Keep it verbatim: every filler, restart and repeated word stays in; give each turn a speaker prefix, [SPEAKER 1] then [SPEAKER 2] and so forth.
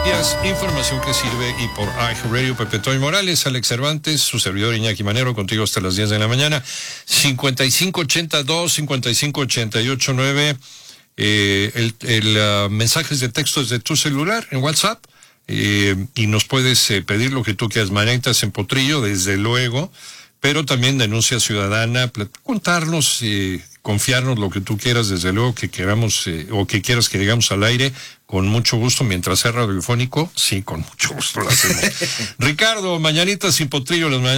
[SPEAKER 1] Noticias, información que sirve y por iHeartRadio, Pepe Toño Morales, Alex Cervantes, su servidor Iñaki Manero, contigo hasta las diez de la mañana. cincuenta y cinco ochenta y dos, cincuenta y cinco ochenta y ocho nueve, eh, el, el uh, mensajes de texto desde tu celular en WhatsApp, eh, y nos puedes eh, pedir lo que tú quieras, manetas en potrillo, desde luego, pero también denuncia ciudadana, contarnos, eh, confiarnos lo que tú quieras, desde luego que queramos, eh, o que quieras que digamos al aire, con mucho gusto, mientras sea radiofónico, sí, con mucho gusto lo hacemos. Ricardo, mañanitas sin potrillo, las mañanitas.